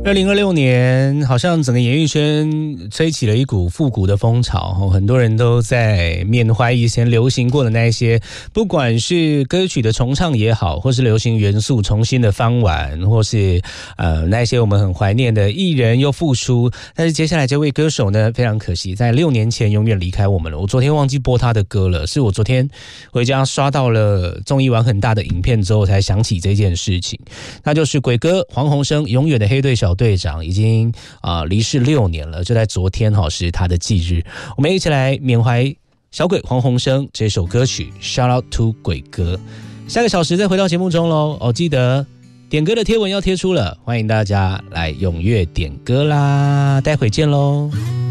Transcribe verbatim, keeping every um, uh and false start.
二零二六年好像整个演艺圈吹起了一股复古的风潮，很多人都在缅怀以前流行过的那一些，不管是歌曲的重唱也好，或是流行元素重新的翻玩，或是呃那一些我们很怀念的艺人又复出。但是接下来这位歌手呢，非常可惜，在六年前永远离开我们了。我昨天忘记播他的歌了，是我昨天回家刷到了综艺玩很大的影片之后才想起这件事情。那就是鬼哥黄鸿升，永远的黑队小队长，已经啊、呃、离世六年了，就在昨天哈是他的忌日。我们一起来缅怀小鬼黄鸿升这首歌曲 Shout Out to 鬼哥。下个小时再回到节目中咯哦，记得点歌的贴文要贴出了，欢迎大家来踊跃点歌啦，待会见咯。